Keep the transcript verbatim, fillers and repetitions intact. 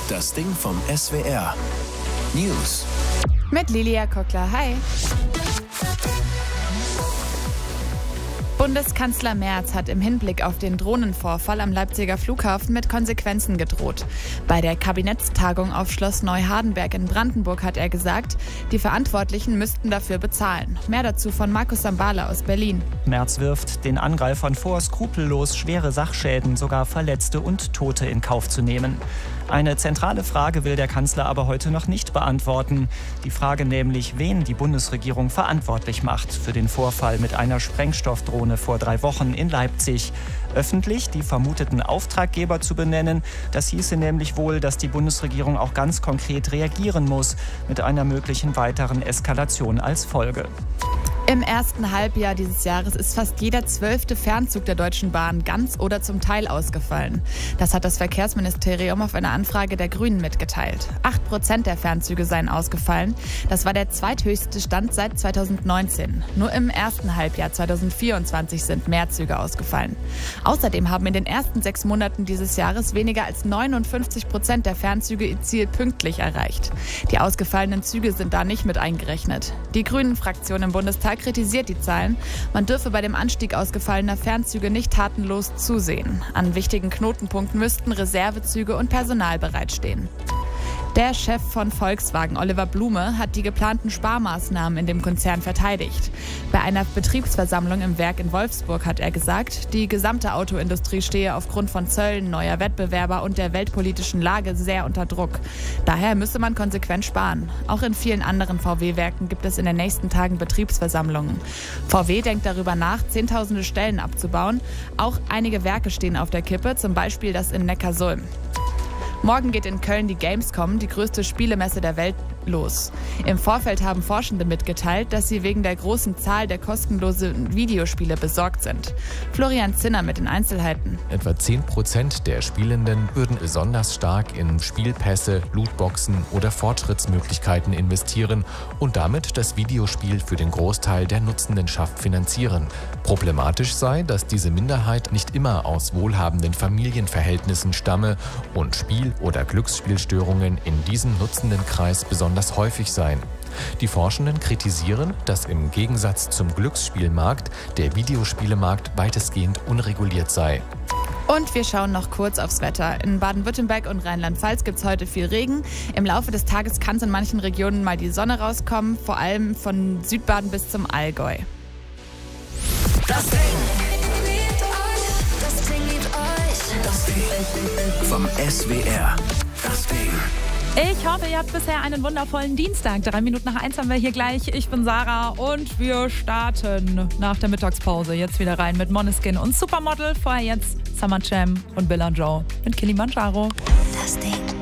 Das Ding vom S W R. News. Mit Lilia Kockler. Hi. Bundeskanzler Merz hat im Hinblick auf den Drohnenvorfall am Leipziger Flughafen mit Konsequenzen gedroht. Bei der Kabinettstagung auf Schloss Neuhardenberg in Brandenburg hat er gesagt, die Verantwortlichen müssten dafür bezahlen. Mehr dazu von Markus Sambala aus Berlin. Merz wirft den Angreifern vor, skrupellos schwere Sachschäden, sogar Verletzte und Tote in Kauf zu nehmen. Eine zentrale Frage will der Kanzler aber heute noch nicht beantworten. Die Frage nämlich, wen die Bundesregierung verantwortlich macht für den Vorfall mit einer Sprengstoffdrohne vor drei Wochen in Leipzig. Öffentlich die vermuteten Auftraggeber zu benennen, das hieße nämlich wohl, dass die Bundesregierung auch ganz konkret reagieren muss, mit einer möglichen weiteren Eskalation als Folge. Im ersten Halbjahr dieses Jahres ist fast jeder zwölfte Fernzug der Deutschen Bahn ganz oder zum Teil ausgefallen. Das hat das Verkehrsministerium auf eine Anfrage der Grünen mitgeteilt. Acht Prozent der Fernzüge seien ausgefallen. Das war der zweithöchste Stand seit zweitausendneunzehn. Nur im ersten Halbjahr zweitausendvierundzwanzig sind mehr Züge ausgefallen. Außerdem haben in den ersten sechs Monaten dieses Jahres weniger als neunundfünfzig Prozent der Fernzüge ihr Ziel pünktlich erreicht. Die ausgefallenen Züge sind da nicht mit eingerechnet. Die Grünen-Fraktion im Bundestag kritisiert die Zahlen. Man dürfe bei dem Anstieg ausgefallener Fernzüge nicht tatenlos zusehen. An wichtigen Knotenpunkten müssten Reservezüge und Personal bereitstehen. Der Chef von Volkswagen, Oliver Blume, hat die geplanten Sparmaßnahmen in dem Konzern verteidigt. Bei einer Betriebsversammlung im Werk in Wolfsburg hat er gesagt, die gesamte Autoindustrie stehe aufgrund von Zöllen, neuer Wettbewerber und der weltpolitischen Lage sehr unter Druck. Daher müsse man konsequent sparen. Auch in vielen anderen V W-Werken gibt es in den nächsten Tagen Betriebsversammlungen. V W denkt darüber nach, zehntausende Stellen abzubauen. Auch einige Werke stehen auf der Kippe, zum Beispiel das in Neckarsulm. Morgen geht in Köln die Gamescom, die größte Spielemesse der Welt, los. Im Vorfeld haben Forschende mitgeteilt, dass sie wegen der großen Zahl der kostenlosen Videospiele besorgt sind. Florian Zinner mit den Einzelheiten. Etwa zehn Prozent der Spielenden würden besonders stark in Spielpässe, Lootboxen oder Fortschrittsmöglichkeiten investieren und damit das Videospiel für den Großteil der Nutzendenschaft finanzieren. Problematisch sei, dass diese Minderheit nicht immer aus wohlhabenden Familienverhältnissen stamme und Spiel- oder Glücksspielstörungen in diesem Nutzendenkreis besonders häufig seien. Die Forschenden kritisieren, dass im Gegensatz zum Glücksspielmarkt der Videospielemarkt weitestgehend unreguliert sei. Und wir schauen noch kurz aufs Wetter. In Baden-Württemberg und Rheinland-Pfalz gibt es heute viel Regen. Im Laufe des Tages kann es in manchen Regionen mal die Sonne rauskommen, vor allem von Südbaden bis zum Allgäu. Das Ding. Das Ding liebt euch. Das Ding vom S W R. Das Ding. Ich hoffe, ihr habt bisher einen wundervollen Dienstag. Drei Minuten nach eins haben wir hier gleich. Ich bin Sarah und wir starten nach der Mittagspause jetzt wieder rein mit Måneskin und Supermodel. Vorher jetzt Summer Jam und Bill und Joe mit Kilimanjaro. Das Ding.